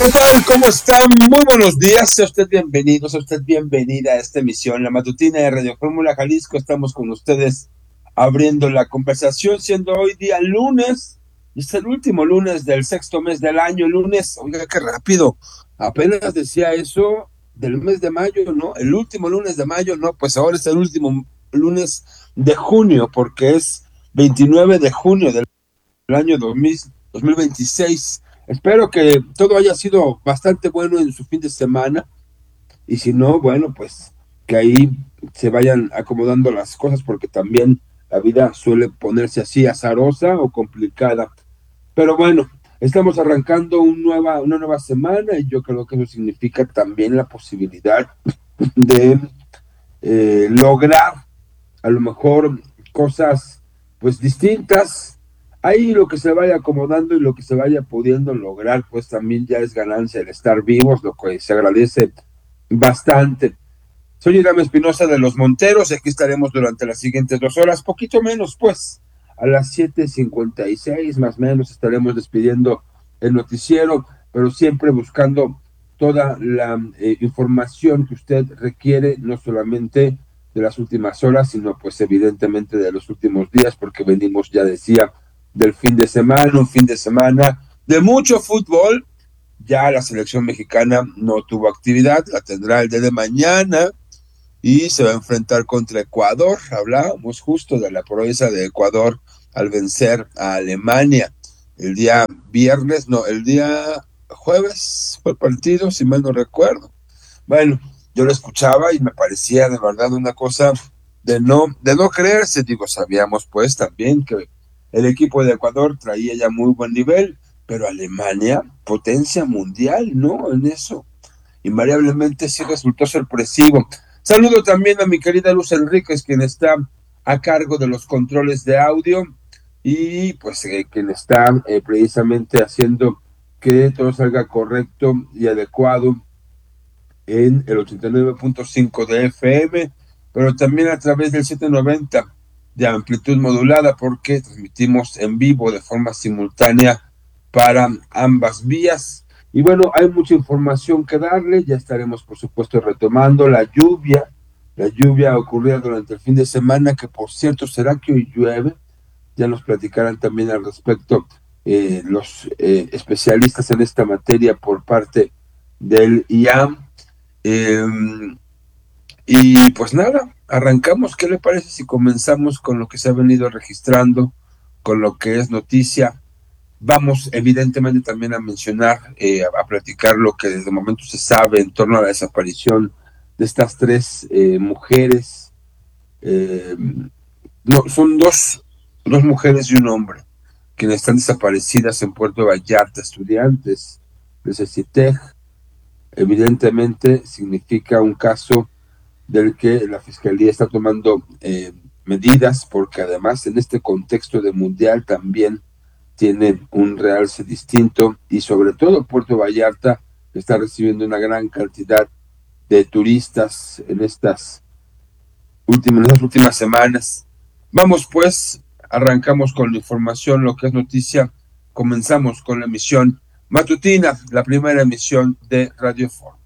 ¿Qué tal? ¿Cómo está? Muy buenos días. Sea usted bienvenido, sea usted bienvenida a esta emisión, la matutina de Radio Fórmula Jalisco. Estamos con ustedes abriendo la conversación, siendo hoy día lunes, y es el último lunes del sexto mes del año. Lunes, oiga, qué rápido. Apenas decía eso del mes de mayo, ¿no? El último lunes de mayo, no, pues ahora es el último lunes de junio, porque es 29 de junio del año 2026. Espero que todo haya sido bastante bueno en su fin de semana y si no, bueno, pues que ahí se vayan acomodando las cosas porque también la vida suele ponerse así azarosa o complicada. Pero bueno, estamos arrancando una nueva semana y yo creo que eso significa también la posibilidad de lograr a lo mejor cosas pues distintas. Ahí lo que se vaya acomodando y lo que se vaya pudiendo lograr, pues también ya es ganancia el estar vivos, lo que se agradece bastante. Soy Irán Espinosa de Los Monteros y aquí estaremos durante las siguientes 2 horas, poquito menos pues, a las 7:56 más o menos estaremos despidiendo el noticiero, pero siempre buscando toda la información que usted requiere, no solamente de las últimas horas, sino pues evidentemente de los últimos días, porque venimos, ya decía, del fin de semana, un fin de semana de mucho fútbol. Ya la selección mexicana no tuvo actividad, la tendrá el día de mañana y se va a enfrentar contra Ecuador. Hablábamos justo de la proeza de Ecuador al vencer a Alemania el día viernes, no, el día jueves fue el partido, si mal no recuerdo. Bueno, yo lo escuchaba y me parecía de verdad una cosa de no creerse. Digo, sabíamos pues también que el equipo de Ecuador traía ya muy buen nivel, pero Alemania, potencia mundial, ¿no? En eso invariablemente sí resultó sorpresivo. Saludo también a mi querida Luz Enríquez, quien está a cargo de los controles de audio y pues quien está precisamente haciendo que todo salga correcto y adecuado en el 89.5 de FM, pero también a través del 790 de amplitud modulada, porque transmitimos en vivo de forma simultánea para ambas vías. Y bueno, hay mucha información que darle, ya estaremos por supuesto retomando la lluvia ocurrida durante el fin de semana, que por cierto, ¿será que hoy llueve? Ya nos platicarán también al respecto los especialistas en esta materia por parte del IAM. Eh, y pues nada, arrancamos. ¿Qué le parece si comenzamos con lo que se ha venido registrando, con lo que es noticia? Vamos evidentemente también a mencionar, a platicar lo que desde el momento se sabe en torno a la desaparición de estas tres mujeres. Eh, no, son dos mujeres y un hombre, quienes están desaparecidas en Puerto Vallarta, estudiantes de CECITEG. Evidentemente significa un caso del que la Fiscalía está tomando medidas, porque además en este contexto de mundial también tiene un realce distinto y sobre todo Puerto Vallarta está recibiendo una gran cantidad de turistas en estas últimas semanas. Vamos pues, arrancamos con la información, lo que es noticia, comenzamos con la emisión matutina, la primera emisión de Radio Fórmula.